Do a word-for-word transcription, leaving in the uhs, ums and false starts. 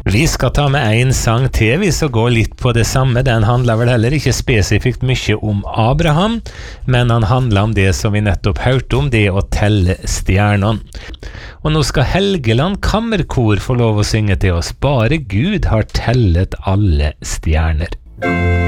Vi skal ta med en sang til, vi så går litt på det samme. Den handler vel heller ikke spesifikt mye om Abraham, men han handler om det som vi nettopp hørte om, det å telle stjernene. Og nå skal Helgeland Kammerkor få lov å synge til oss. Bare Gud har tellet alle stjerner.